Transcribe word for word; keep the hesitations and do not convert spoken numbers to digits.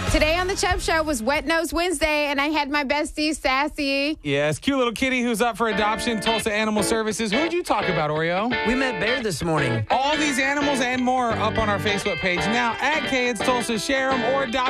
Today on the Chubb Show was Wet Nose Wednesday, and I had my bestie, Sassy. Yes, cute little kitty who's up for adoption, Tulsa Animal Services. Who'd you talk about, Oreo? We met Bear this morning. All these animals and more up on our Facebook page now at K It's Tulsa. Share them or adopt